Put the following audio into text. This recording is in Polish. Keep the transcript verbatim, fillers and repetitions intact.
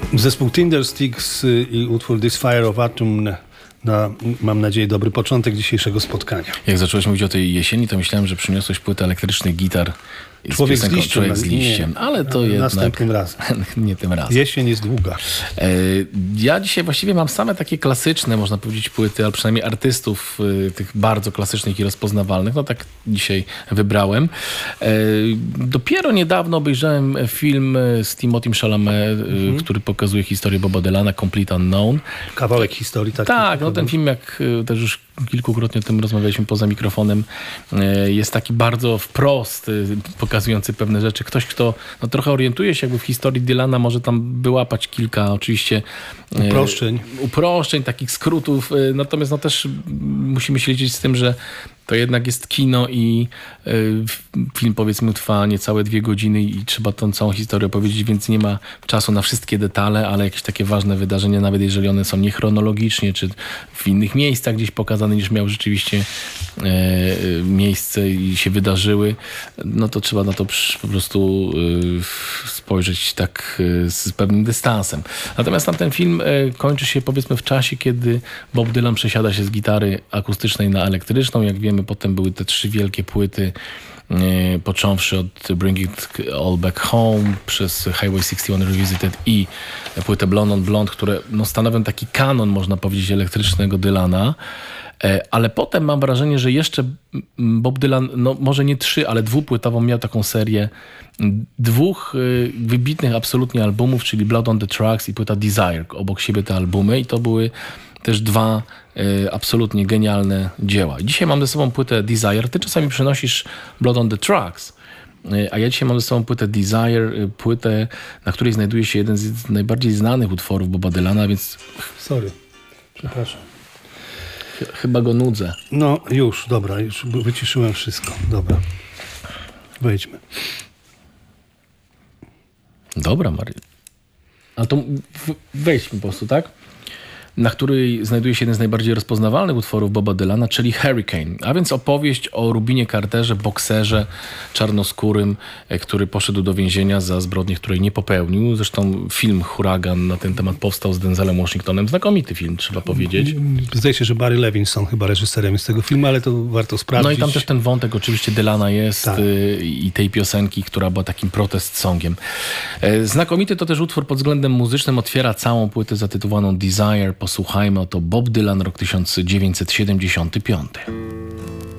Zespół Tindersticks i utwór This Fire of Atom na, mam nadzieję, dobry początek dzisiejszego spotkania. Jak zacząłeś mówić o tej jesieni, to myślałem, że przyniosłeś płytę elektrycznych gitar. Człowiek z, z liściem. Człowiek z liściem, nie, ale to jednak... Następnym razem. Nie tym razem. Jesień jest długa. Ja dzisiaj właściwie mam same takie klasyczne, można powiedzieć, płyty, ale przynajmniej artystów tych bardzo klasycznych i rozpoznawalnych. No tak dzisiaj wybrałem. Dopiero niedawno obejrzałem film z Timothym Chalamet, mhm. który pokazuje historię Boba Dylana, Complete Unknown. Kawałek historii. Tak, tak, no ten film, jak też już kilkukrotnie o tym rozmawialiśmy poza mikrofonem, jest taki bardzo wprost pokazujący pewne rzeczy. Ktoś, kto no, trochę orientuje się jakby w historii Dylana, może tam wyłapać kilka oczywiście uproszczeń, e, uproszczeń takich skrótów. E, natomiast no, też musimy się liczyć z tym, że to jednak jest kino i y, film, powiedzmy, trwa niecałe dwie godziny i trzeba tą całą historię opowiedzieć, więc nie ma czasu na wszystkie detale, ale jakieś takie ważne wydarzenia, nawet jeżeli one są niechronologicznie, czy w innych miejscach gdzieś pokazane, niż miały rzeczywiście y, miejsce i się wydarzyły, no to trzeba na to po prostu y, spojrzeć tak y, z pewnym dystansem. Natomiast tamten film y, kończy się, powiedzmy, w czasie, kiedy Bob Dylan przesiada się z gitary akustycznej na elektryczną. Jak wiemy, potem były te trzy wielkie płyty, yy, począwszy od Bring It All Back Home, przez Highway sześćdziesiąt jeden Revisited i płytę Blonde on Blonde, które no, stanowią taki kanon, można powiedzieć, elektrycznego Dylana. Yy, ale potem mam wrażenie, że jeszcze Bob Dylan, no może nie trzy, ale dwupłytową miał taką serię dwóch yy, wybitnych absolutnie albumów, czyli Blood on the Tracks i płyta Desire. Obok siebie te albumy i to były też dwa y, absolutnie genialne dzieła. Dzisiaj mam ze sobą płytę Desire. Ty czasami przynosisz Blood on the Tracks, y, a ja dzisiaj mam ze sobą płytę Desire, y, płytę, na której znajduje się jeden z najbardziej znanych utworów Boba Dylana, więc... Sorry, przepraszam. Ch- chyba go nudzę. No już, dobra, już wyciszyłem wszystko. Dobra, wejdźmy. Dobra, Maria. Ale to w- wejdźmy po prostu, tak? Na której znajduje się jeden z najbardziej rozpoznawalnych utworów Boba Dylana, czyli Hurricane, a więc opowieść o Rubinie Carterze, bokserze czarnoskórym, który poszedł do więzienia za zbrodnię, której nie popełnił. Zresztą film Huragan na ten temat powstał z Denzelem Washingtonem. Znakomity film, trzeba powiedzieć. Zdaje się, że Barry Levinson chyba reżyserem jest tego filmu, ale to warto sprawdzić. No i tam też ten wątek oczywiście Dylana jest, tak. i tej piosenki, która była takim protest songiem. Znakomity to też utwór pod względem muzycznym, otwiera całą płytę zatytułowaną Desire. Posłuchajmy, oto Bob Dylan, rok tysiąc dziewięćset siedemdziesiąty piąty.